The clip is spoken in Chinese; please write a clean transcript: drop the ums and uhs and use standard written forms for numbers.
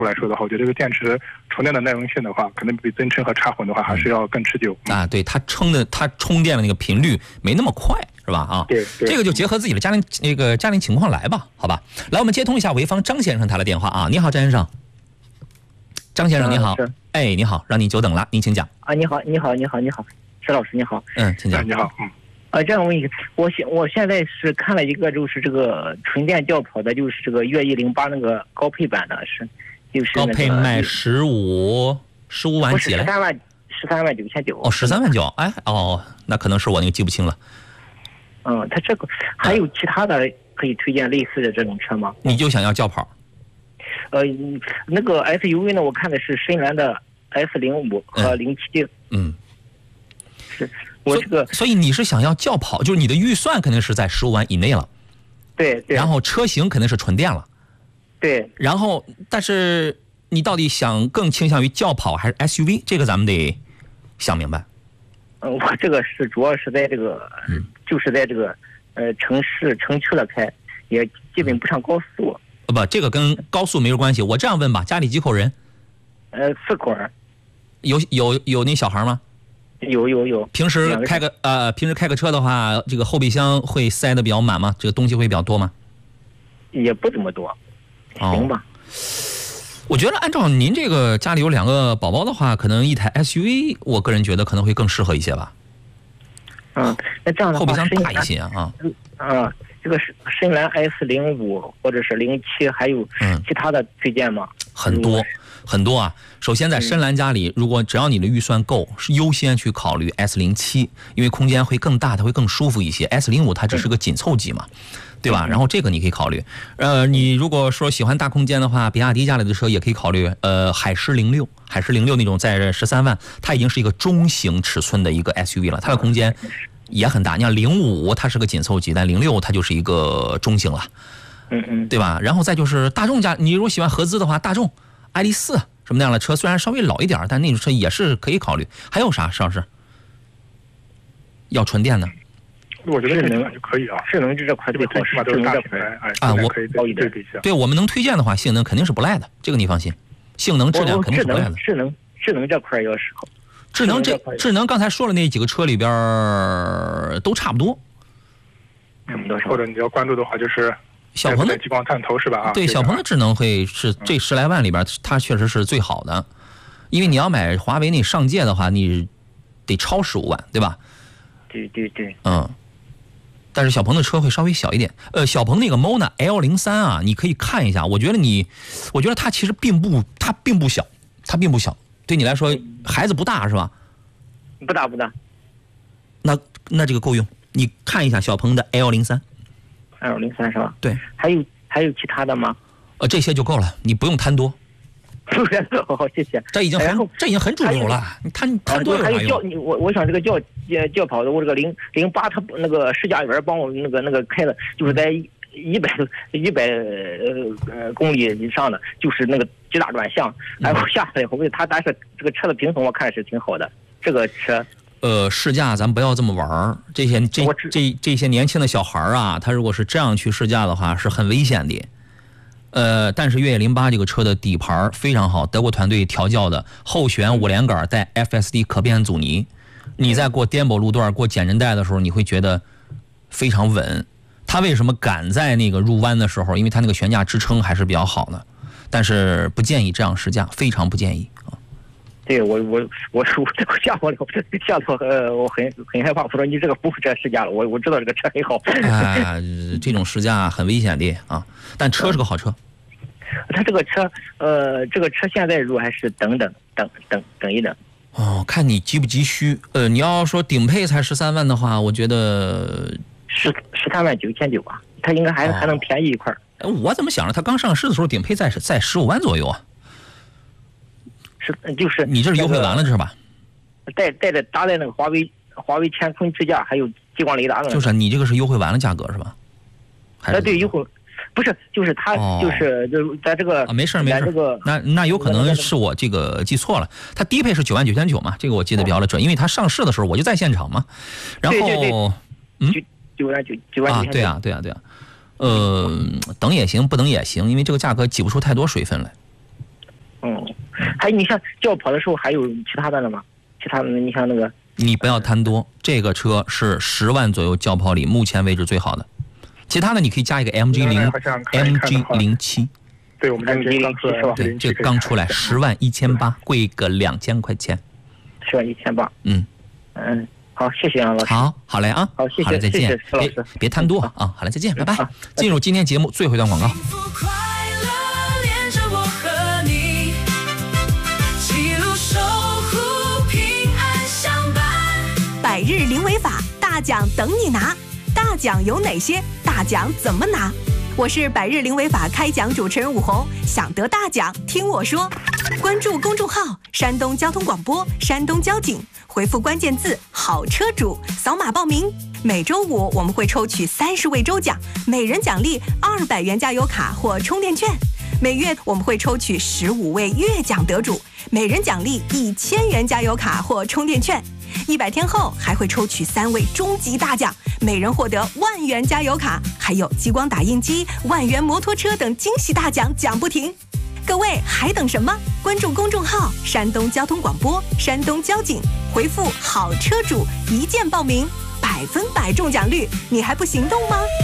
来说的话，我觉得这个电池充电的耐用性的话，可能比增程和插混的话还是要更持久啊。对，它充电的那个频率没那么快，是吧？啊， 对， 这个就结合自己的家庭情况来吧，好吧？来，我们接通一下潍坊张先生他的电话啊。你好，张先生。张先生你好，哎，你好，让您久等了，您请讲。 啊，你好，石老师你好。 请讲。 你好， 这样问一个，我现在是看了一个，就是这个纯电轿跑的，就是这个越野08那个高配版的，就是高配卖15万几了 ，13万9,900。 哦，13万9，哎哦，那可能是我那个记不清了。 它这个还有其他的可以推荐类似的这种车吗？ 你就想要轿跑？ 那个 SUV 呢，我看的是深蓝的 S05和07。是我这个， 所以你是想要轿跑，就是你的预算肯定是在15万以内了。 对。 然后车型肯定是纯电了。 对。 然后，但是你到底想更倾向于轿跑还是 SUV？ 这个咱们得想明白。 我这个是主要是在这个，就是在这个城区了开，也基本不上高速。 不，这个跟高速没有关系。我这样问吧，家里几口人 ？4口人。 有那小孩吗？ 有。 平时开个车的话，这个后备箱会塞得比较满吗？这个东西会比较多吗？ 也不怎么多，行吧。 我觉得按照您这个家里有2个宝宝的话，可能一台 SUV， 我个人觉得可能会更适合一些吧。 那这样的话， 后备箱大一些啊。 这个是深蓝 S05或者是07，还有其他的推荐吗？ 很多啊。首先在深蓝家里，只要你的预算够，是优先去考虑 S07， 因为空间会更大，它会更舒服一些。S05它只是个紧凑级嘛，对吧？然后这个你可以考虑。你如果说喜欢大空间的话，比亚迪家里的车也可以考虑。海狮06那种在13万，它已经是一个中型尺寸的一个 SUV 了，它的空间也很大。你看05它是个紧凑级，但06它就是一个中型了，对吧？然后再就是大众家，你如果喜欢合资的话，大众 ID.4什么那样的车，虽然稍微老一点，但那种车也是可以考虑。还有啥？邵老师要纯电的？ 我觉得这款就可以啊， 智能这块最好， 起码都是大品牌，可以对比一下。 对，我们能推荐的话，性能肯定是不赖的，这个你放心。性能质量肯定是不赖的。 智能这块要适合。 智能刚才说了那几个车里边都差不多。 或者你要关注的话，就是小鹏的激光探头是吧？ 对，小鹏的智能会是这10来万里边，它确实是最好的。因为你要买华为那上界的话，你得超15万，对吧？ 对。 但是小鹏的车会稍微小一点。小鹏那个 Mona L03啊，你可以看一下。我觉得它其实并不小，对你来说，孩子不大是吧？ 不大。 那这个够用。你看一下小鹏的 L03 是吧？ 对。还有其他的吗？ 这些就够了，你不用贪多。 好，谢谢。 这已经很主流了，你贪多有啥用？ 我想这个轿跑的，我这个08它那个试驾员帮我那个开的，就是在100公里以上的，就是那个极大转向。我下来以后，但是这个车的平衡我看是挺好的。这个车。 试驾咱不要这么玩。这些年轻的小孩啊，他如果是这样去试驾的话，是很危险的。但是越野08这个车的底盘非常好，德国团队调教的，后悬5连杆带 FSD 可变阻尼，你在过颠簸路段、过减震带的时候，你会觉得非常稳。它为什么敢在那个入弯的时候？因为它那个悬架支撑还是比较好的，但是不建议这样试驾，非常不建议啊。 对，我吓我了，吓得我很害怕。我说你这个不会这试驾了，我知道这个车很好。 这种试驾很危险的啊，但车是个好车。 他这个车现在入还是等一等。 看你急不急需。你要说顶配才13万的话，我觉得 13万9,900吧，它应该还能便宜一块。 我怎么想着它刚上市的时候顶配在15万左右啊？ 就是你这是优惠完了是吧？ 搭载那个华为乾坤支架，还有激光雷达的。 就是你这个是优惠完了价格是吧？ 对，优惠不是，就是它就是在这个没事。 这个那有可能是我这个记错了，它低配是9万9,900嘛，这个我记得比较准，因为它上市的时候我就在现场嘛。然后 9万9,900。 对啊。等也行，不等也行，因为这个价格挤不出太多水分来。 还有你像轿跑的时候还有其他的了吗？其他的你像那个， 你不要贪多，这个车是10万左右轿跑里目前为止最好的，其他的你可以加一个 MG07。 对，我们这个刚是吧？ 对，这个刚出来10万1800，贵个2000块钱。 10万1800。好，谢谢啊，老师。 好嘞啊， 好，谢谢， 好嘞，再见。 老师， 别贪多啊，好嘞，再见，拜拜。进入今天节目最后一段广告。 百日零违法，大奖等你拿。大奖有哪些？大奖怎么拿？我是百日零违法开讲主持人武红，想得大奖听我说。关注公众号山东交通广播、山东交警，回复关键字好车主，扫码报名。每周五我们会抽取30位周奖，每人奖励200元加油卡或充电券。每月我们会抽取15位月奖得主，每人奖励1000元加油卡或充电券。100天后还会抽取3位终极大奖，每人获得10000元加油卡，还有激光打印机、10000元摩托车等惊喜大奖，奖不停。各位还等什么？关注公众号山东交通广播、山东交警，回复好车主一键报名，100%中奖率，你还不行动吗？